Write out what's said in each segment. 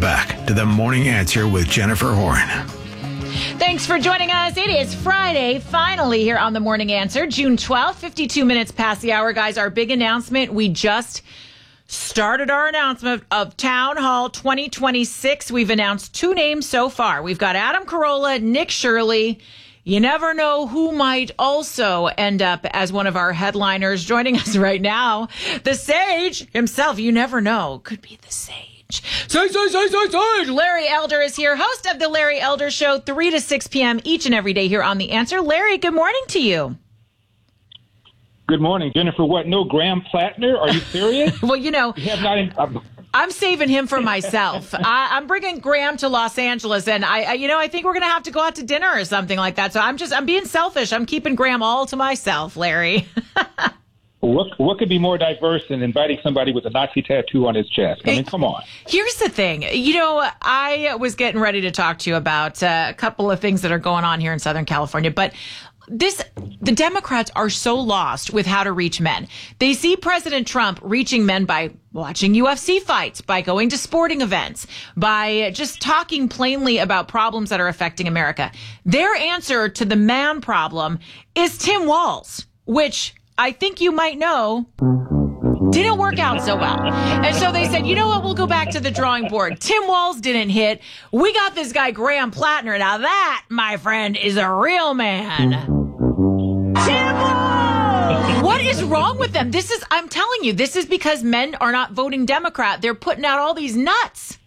back to the Morning Answer with Jennifer Horn. Thanks for joining us. It is Friday, finally, here on the Morning Answer, June 12th, 52 minutes past the hour. Guys, our big announcement. We just started our announcement of Town Hall 2026. We've announced 2 names so far. We've got Adam Carolla, Nick Shirley. You never know who might also end up as one of our headliners. Joining us right now, the Sage himself. You never know. Could be the Sage. Sage. Larry Elder is here, host of the Larry Elder Show, 3 to 6 p.m. each and every day here on The Answer. Larry, good morning to you. Good morning, Jennifer. What? No Graham Plattner? Are you serious? Well, you know, you have not. I'm saving him for myself. I'm bringing Graham to Los Angeles, and I think we're going to have to go out to dinner or something like that. So I'm being selfish. I'm keeping Graham all to myself, Larry. What could be more diverse than inviting somebody with a Nazi tattoo on his chest? I mean, come on. Here's the thing. You know, I was getting ready to talk to you about a couple of things that are going on here in Southern California, but the Democrats are so lost with how to reach men. They see President Trump reaching men by watching UFC fights, by going to sporting events, by just talking plainly about problems that are affecting America. Their answer to the man problem is Tim Walz, which I think you might know didn't work out so well. And so they said, you know what, we'll go back to the drawing board. Tim Walz didn't hit. We got this guy, Graham Plattner. Now that, my friend, is a real man. Tim Walz! What is wrong with them? I'm telling you, this is because men are not voting Democrat. They're putting out all these nuts.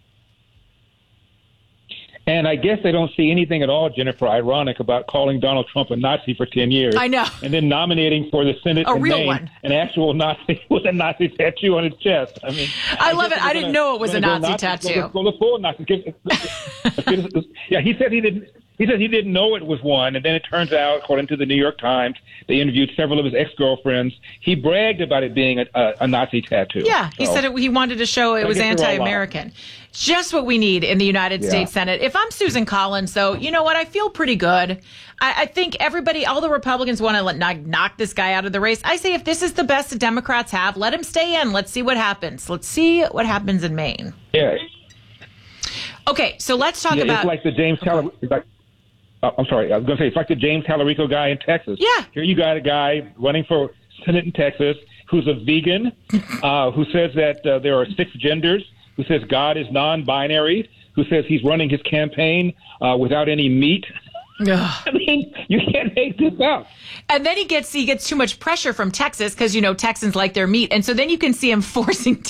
And I guess they don't see anything at all, Jennifer, ironic about calling Donald Trump a Nazi for 10 years. I know. And then nominating for the Senate a in real Maine one. An actual Nazi with a Nazi tattoo on his chest. I mean, I love it. I didn't know it was a Nazi tattoo. Go the full Nazi. Yeah, he said he didn't. He said he didn't know it was one, and then it turns out, according to the New York Times, they interviewed several of his ex-girlfriends. He bragged about it being a Nazi tattoo. Yeah, he said he wanted to show it was anti-American. Just what we need in the United States Senate. If I'm Susan Collins, though, you know what? I feel pretty good. I think everybody, all the Republicans want to knock this guy out of the race. I say if this is the best the Democrats have, let him stay in. Let's see what happens. Let's see what happens in Maine. Yeah. Okay, so let's talk about... It's like the James Talerico... I'm sorry. I was going to say, it's like the James Talerico guy in Texas. Yeah. Here you got a guy running for Senate in Texas who's a vegan, who says that there are 6 genders, who says God is non-binary, who says he's running his campaign without any meat. I mean, you can't make this up. And then he gets too much pressure from Texas because, you know, Texans like their meat. And so then you can see him forcing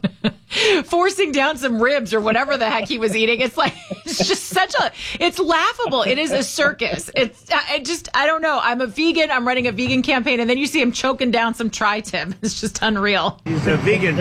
down some ribs or whatever the heck he was eating. It's like, it's just it's laughable. It is a circus. I don't know. I'm a vegan. I'm running a vegan campaign. And then you see him choking down some tri-tip. It's just unreal. He's a vegan.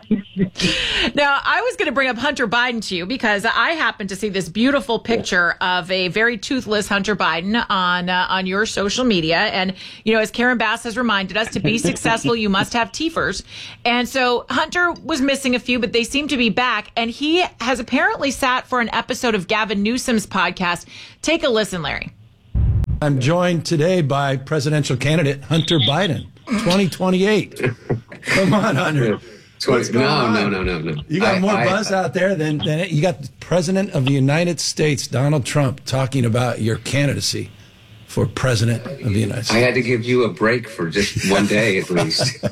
Now, I was going to bring up Hunter Biden to you because I happened to see this beautiful picture of a very toothless Hunter Biden on your social media. And, you know, as Karen Bass has reminded us, to be successful, you must have teethers. And so Hunter was missing a few, but they seem to be back. And he has apparently sat for an episode of Gavin Newsom's podcast. Take a listen, Larry. I'm joined today by presidential candidate Hunter Biden, 2028. Come on, Hunter. What's going on? No. You got more buzz out there than you got the President of the United States, Donald Trump, talking about your candidacy for President of the United States. I had to give you a break for just one day at least.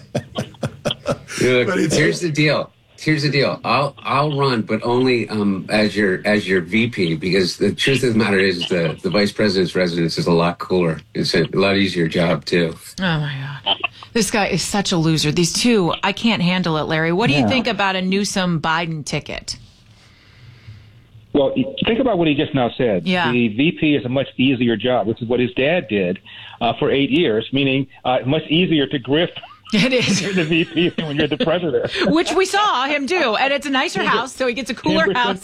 Here's the deal. I'll run, but only as your VP, because the truth of the matter is the vice president's residence is a lot cooler. It's a lot easier job too. Oh my God. This guy is such a loser. These two, I can't handle it, Larry. What do you think about a Newsom-Biden ticket? Well, think about what he just now said. Yeah. The VP is a much easier job, which is what his dad did for 8 years, meaning much easier to grift. It is. You're the VP when you're the president. Which we saw him do. And it's a nicer house, so he gets a cooler house.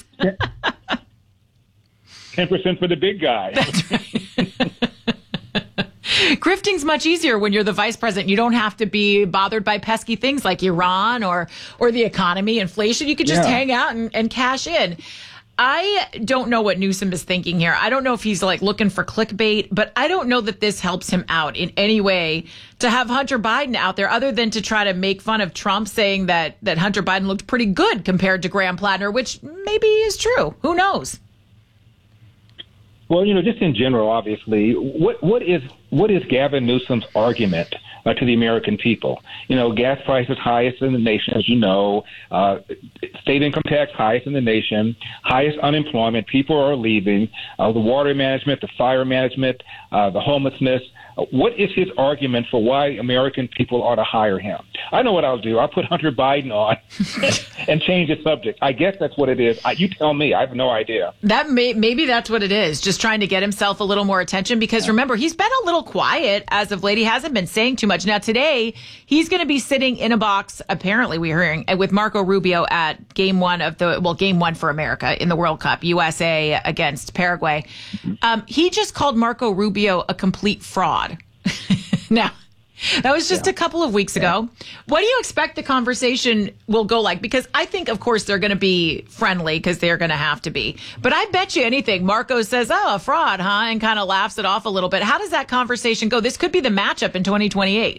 10% for the big guy. That's right. Grifting's much easier when you're the vice president. You don't have to be bothered by pesky things like Iran or the economy, inflation. You can just hang out and cash in. I don't know what Newsom is thinking here. I don't know if he's like looking for clickbait, but I don't know that this helps him out in any way to have Hunter Biden out there other than to try to make fun of Trump saying that Hunter Biden looked pretty good compared to Graham Plattner, which maybe is true. Who knows? Well, just in general, obviously, what is Gavin Newsom's argument to the American people? Gas prices highest in the nation, as you know, state income tax highest in the nation, highest unemployment, people are leaving, the water management, the fire management, the homelessness. What is his argument for why American people ought to hire him? I know what I'll do. I'll put Hunter Biden on and change the subject. I guess that's what it is. You tell me. I have no idea. Maybe that's what it is. Just trying to get himself a little more attention because remember, he's been a little quiet as of late. He hasn't been saying too much. Now today, he's going to be sitting in a box, apparently we're hearing, with Marco Rubio at game one for America in the World Cup, USA against Paraguay. He just called Marco Rubio a complete fraud. Now, that was just a couple of weeks ago. What do you expect the conversation will go like? Because I think, of course, they're going to be friendly because they're going to have to be. But I bet you anything, Marco says, a fraud, huh? And kind of laughs it off a little bit. How does that conversation go? This could be the matchup in 2028.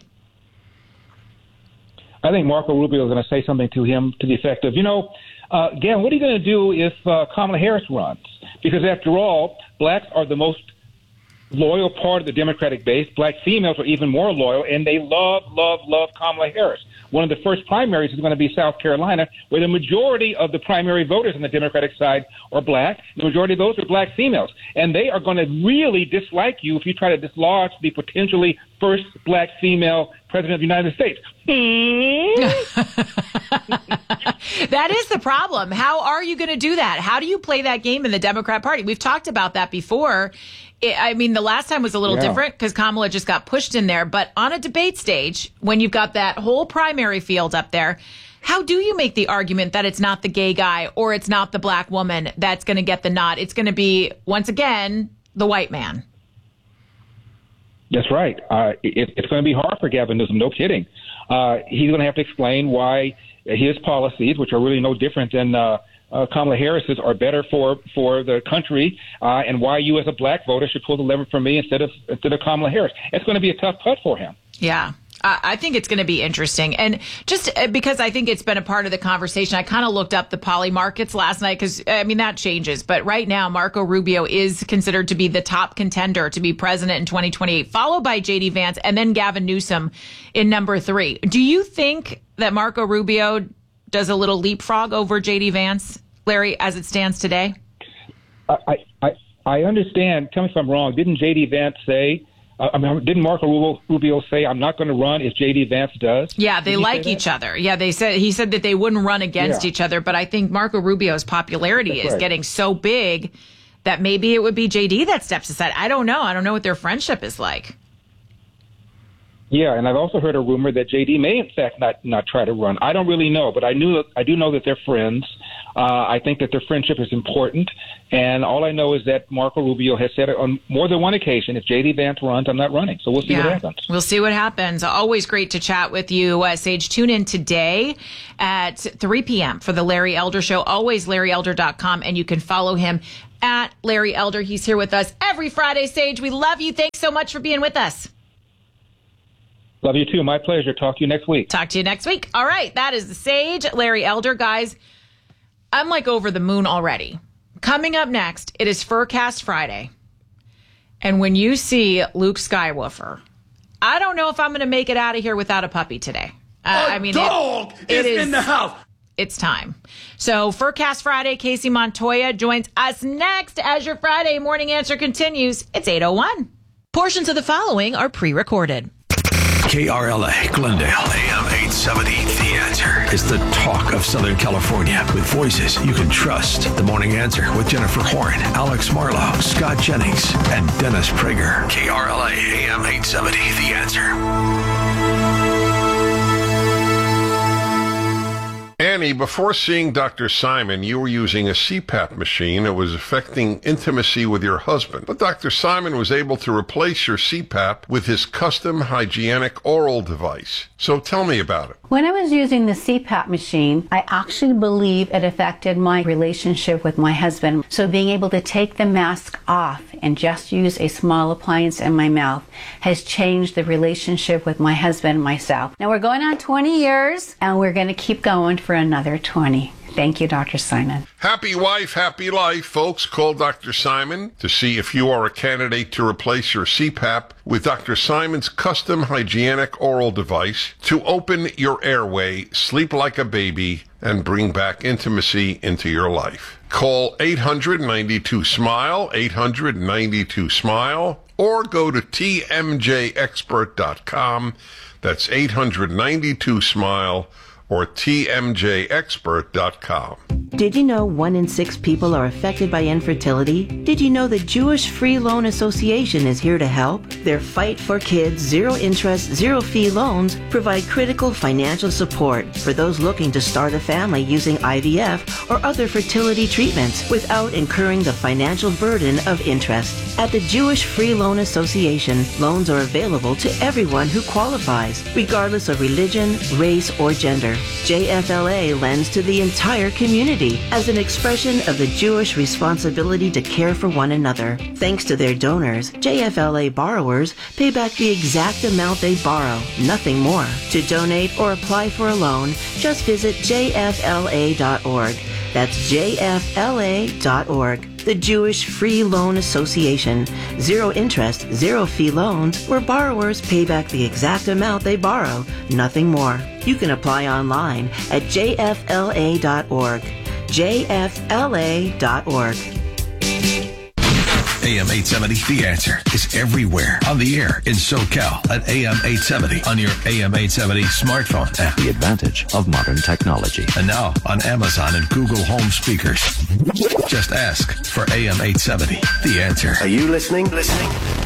I think Marco Rubio is going to say something to him to the effect of, Gavin, what are you going to do if Kamala Harris runs? Because after all, blacks are the most loyal part of the Democratic base. Black females are even more loyal, and they love Kamala Harris. One of the first primaries is going to be South Carolina, where the majority of the primary voters on the Democratic side are black. The majority of those are black females. And they are going to really dislike you if you try to dislodge the potentially first black female president of the United States. That is the problem. How are you going to do that? How do you play that game in the Democrat Party? We've talked about that before. The last time was a little different because Kamala just got pushed in there. But on a debate stage, when you've got that whole primary field up there, how do you make the argument that it's not the gay guy or it's not the black woman that's going to get the nod? It's going to be, once again, the white man. That's right. It's going to be hard for Gavin Newsom, no kidding. He's going to have to explain why his policies, which are really no different than Kamala Harris's, are better for the country, and why you as a black voter should pull the lever for me instead of Kamala Harris. It's going to be a tough putt for him. Yeah. I think it's going to be interesting. And just because I think it's been a part of the conversation, I kind of looked up the poly markets last night because, that changes. But right now, Marco Rubio is considered to be the top contender to be president in 2028, followed by J.D. Vance and then Gavin Newsom in number 3. Do you think that Marco Rubio does a little leapfrog over J.D. Vance, Larry, as it stands today? I understand. Tell me if I'm wrong. Didn't J.D. Vance say... didn't Marco Rubio say, I'm not going to run if J.D. Vance does? Yeah, they like each other. Yeah, he said that they wouldn't run against each other. But I think Marco Rubio's popularity is getting so big that maybe it would be J.D. that steps aside. I don't know. I don't know what their friendship is like. Yeah, and I've also heard a rumor that J.D. may, in fact, not try to run. I don't really know, but I do know that they're friends. I think that their friendship is important, and all I know is that Marco Rubio has said on more than one occasion, if J.D. Vance runs, I'm not running. So we'll see what happens. We'll see what happens. Always great to chat with you, Sage. Tune in today at 3 p.m. for the Larry Elder Show. Always LarryElder.com, and you can follow him at Larry Elder. He's here with us every Friday, Sage. We love you. Thanks so much for being with us. Love you too. My pleasure. Talk to you next week. Talk to you next week. All right. That is the Sage, Larry Elder. Guys, I'm like over the moon already. Coming up next, it is Furcast Friday. And when you see Luke Skywoofer, I don't know if I'm going to make it out of here without a puppy today. Dog is in the house. It's time. So Furcast Friday, Casey Montoya joins us next as your Friday morning answer continues. It's 8:01. Portions of the following are pre-recorded. KRLA, Glendale, AM 870. The Answer is the talk of Southern California with voices you can trust. The Morning Answer with Jennifer Horn, Alex Marlowe, Scott Jennings, and Dennis Prager. KRLA, AM 870. The Answer. Annie, before seeing Dr. Simon, you were using a CPAP machine that was affecting intimacy with your husband. But Dr. Simon was able to replace your CPAP with his custom hygienic oral device. So tell me about it. When I was using the CPAP machine, I actually believe it affected my relationship with my husband. So being able to take the mask off and just use a small appliance in my mouth has changed the relationship with my husband and myself. Now we're going on 20 years and we're going to keep going for another 20. Thank you, Dr. Simon. Happy wife, happy life, folks. Call Dr. Simon to see if you are a candidate to replace your CPAP with Dr. Simon's custom hygienic oral device to open your airway, sleep like a baby, and bring back intimacy into your life. Call 800-92-SMILE, 800-92-SMILE, or go to tmjexpert.com. That's 800-92-SMILE or tmjexpert.com. Did you know 1 in 6 people are affected by infertility? Did you know the Jewish Free Loan Association is here to help? Their Fight for Kids zero interest, zero fee loans provide critical financial support for those looking to start a family using IVF or other fertility treatments without incurring the financial burden of interest. At the Jewish Free Loan Association, loans are available to everyone who qualifies, regardless of religion, race, or gender. JFLA lends to the entire community as an expression of the Jewish responsibility to care for one another. Thanks to their donors, JFLA borrowers pay back the exact amount they borrow, nothing more. To donate or apply for a loan, just visit jfla.org. That's jfla.org. The Jewish Free Loan Association. Zero interest, zero fee loans where borrowers pay back the exact amount they borrow, nothing more. You can apply online at jfla.org. jfla.org. AM 870, The Answer is everywhere. On the air in SoCal at AM 870 on your AM 870 smartphone app. The advantage of modern technology. And now on Amazon and Google Home speakers. Just ask for AM 870, The Answer. Are you listening?